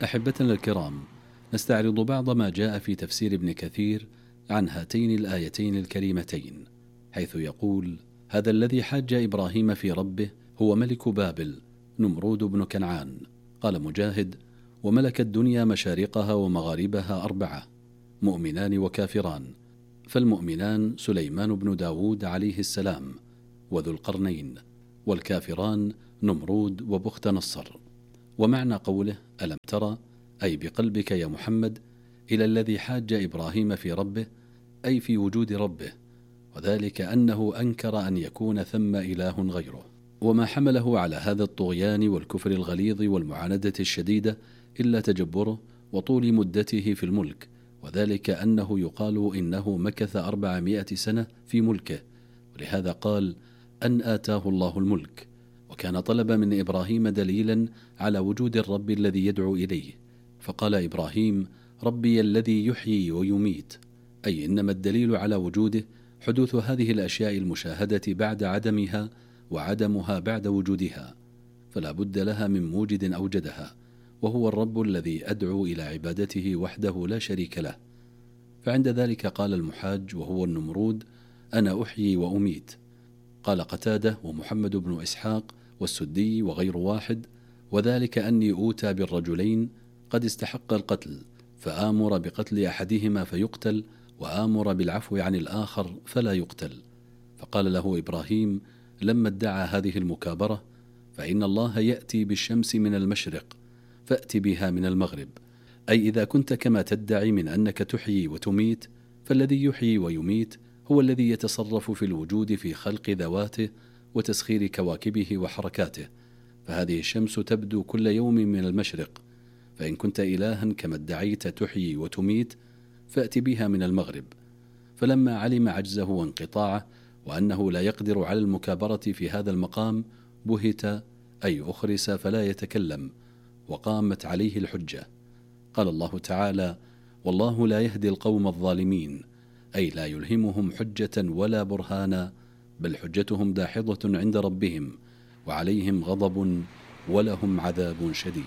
أحبتنا الكرام، نستعرض بعض ما جاء في تفسير ابن كثير عن هاتين الآيتين الكريمتين، حيث يقول: هذا الذي حاج إبراهيم في ربه هو ملك بابل نمرود بن كنعان. قال مجاهد: وملك الدنيا مشارقها ومغاربها 4، مؤمنان وكافران، فالمؤمنان سليمان بن داود عليه السلام وذو القرنين، والكافران نمرود وبخت نصر. ومعنى قوله: ألم ترى، أي بقلبك يا محمد، إلى الذي حاج إبراهيم في ربه، أي في وجود ربه، وذلك أنه أنكر أن يكون ثم إله غيره. وما حمله على هذا الطغيان والكفر الغليظ والمعاندة الشديدة إلا تجبره وطول مدته في الملك، وذلك أنه يقال إنه مكث 400 سنة في ملكه، ولهذا قال أن آتاه الله الملك. وكان طلب من إبراهيم دليلا على وجود الرب الذي يدعو إليه، فقال إبراهيم: ربي الذي يحيي ويميت، أي إنما الدليل على وجوده حدوث هذه الأشياء المشاهدة بعد عدمها، وعدمها بعد وجودها، فلا بد لها من موجد أوجدها، وهو الرب الذي أدعو إلى عبادته وحده لا شريك له. فعند ذلك قال المحاج وهو النمرود: أنا أحيي وأميت. قال قتادة ومحمد بن إسحاق والسدي وغير واحد: وذلك أني أوتى بالرجلين قد استحق القتل، فآمر بقتل أحدهما فيقتل، وآمر بالعفو عن الآخر فلا يقتل. فقال له إبراهيم لما ادعى هذه المكابرة: فإن الله يأتي بالشمس من المشرق فأت بها من المغرب، أي إذا كنت كما تدعي من أنك تحيي وتميت، فالذي يحيي ويميت هو الذي يتصرف في الوجود في خلق ذواته وتسخير كواكبه وحركاته، فهذه الشمس تبدو كل يوم من المشرق، فإن كنت إلها كما ادعيت تحيي وتميت فأت بها من المغرب. فلما علم عجزه وانقطاعه وأنه لا يقدر على المكابرة في هذا المقام بهت، أي أخرس فلا يتكلم، وقامت عليه الحجة. قال الله تعالى: والله لا يهدي القوم الظالمين، أي لا يلهمهم حجة ولا برهانا، بل حجتهم داحضة عند ربهم، وعليهم غضب ولهم عذاب شديد.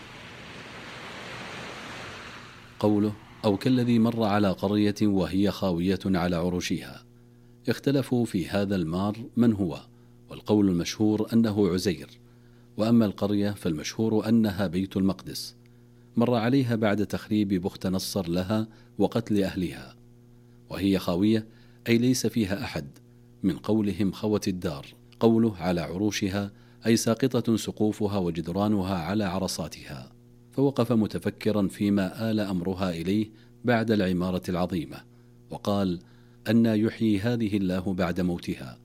قوله: أو كالذي مر على قرية وهي خاوية على عروشها. اختلفوا في هذا المار من هو، والقول المشهور أنه عزير، وأما القرية فالمشهور أنها بيت المقدس، مر عليها بعد تخريب بخت نصر لها وقتل أهلها، وهي خاوية أي ليس فيها أحد، من قولهم خوت الدار. قوله على عروشها أي ساقطة سقوفها وجدرانها على عرصاتها. فوقف متفكرا فيما آل أمرها إليه بعد العمارة العظيمة، وقال: أنى يحيي هذه الله بعد موتها،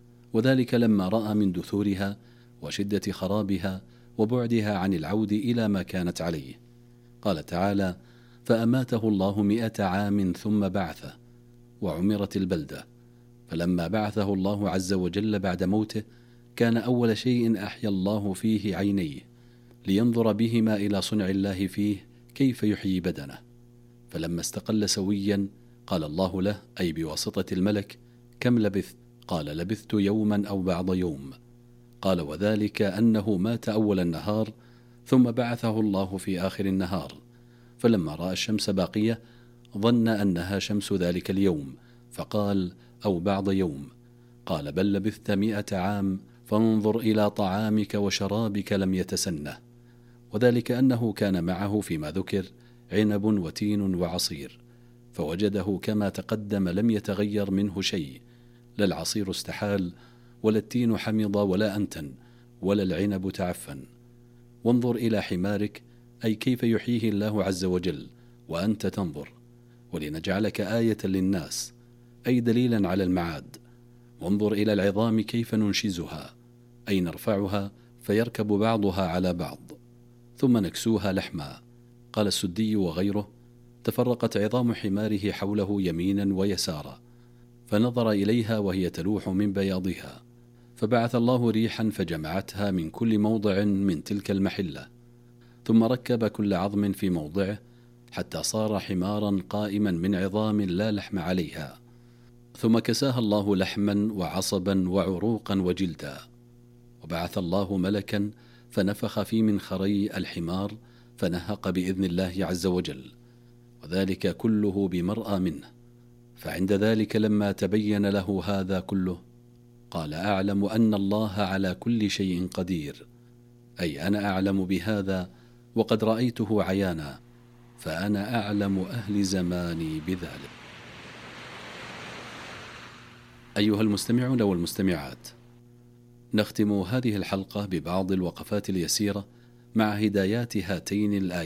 وذلك لما رأى من دثورها وشدة خرابها وبعدها عن العود إلى ما كانت عليه. قال تعالى: فأماته الله 100 عام ثم بعثه، وعمرت البلدة. فلما بعثه الله عز وجل بعد موته، كان أول شيء أحيا الله فيه عينيه، لينظر بهما إلى صنع الله فيه كيف يحيي بدنه. فلما استقل سويا قال الله له، أي بواسطة الملك: كم لبثت؟ قال: لبثت يوما أو بعض يوم. قال: وذلك أنه مات أول النهار، ثم بعثه الله في آخر النهار، فلما رأى الشمس باقية ظن أنها شمس ذلك اليوم، فقال: أو بعض يوم. قال: بل لبثت 100 عام، فانظر إلى طعامك وشرابك لم يتسنه. وذلك أنه كان معه فيما ذكر عنب وتين وعصير، فوجده كما تقدم لم يتغير منه شيء، لا العصير استحال، ولا التين حمض، ولا أنتن، ولا العنب تعفن. وانظر إلى حمارك، أي كيف يحييه الله عز وجل وأنت تنظر، ولنجعلك آية للناس، أي دليلا على المعاد. وانظر إلى العظام كيف ننشزها، أي نرفعها فيركب بعضها على بعض، ثم نكسوها لحما. قال السدي وغيره: تفرقت عظام حماره حوله يمينا ويسارا، فنظر إليها وهي تلوح من بياضها، فبعث الله ريحا فجمعتها من كل موضع من تلك المحلة، ثم ركب كل عظم في موضعه، حتى صار حمارا قائما من عظام لا لحم عليها، ثم كساها الله لحما وعصبا وعروقا وجلدا. وبعث الله ملكا فنفخ في منخري الحمار، فنهق بإذن الله عز وجل، وذلك كله بمرأى منه. فعند ذلك لما تبين له هذا كله قال: أعلم أن الله على كل شيء قدير، أي أنا أعلم بهذا وقد رأيته عيانا، فأنا أعلم أهل زماني بذلك. أيها المستمعون والمستمعات، نختم هذه الحلقة ببعض الوقفات اليسيرة مع هدايات هاتين الآيتين